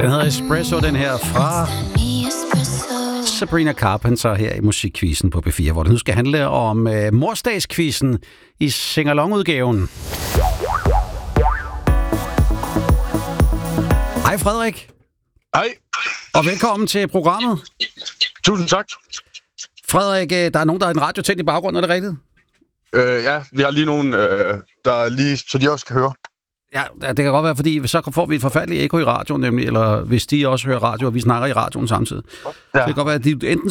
Den hedder Espresso, den her fra Sabrina Carpenter her i Musikquizzen på B4, hvor det nu skal handle om morsdagsquizzen i sing-along-udgaven. Hej Frederik. Hej. Og velkommen til programmet. Tusind tak. Frederik, der er nogen, der har en radio tændt i baggrunden, er det rigtigt? Ja, vi har lige nogen, der lige, så de også kan høre. Ja, det kan godt være, fordi så får vi et forfærdeligt ekko i radioen nemlig, eller hvis de også hører radio, og vi snakker i radioen samtidig. Ja. Så det kan godt være, at de enten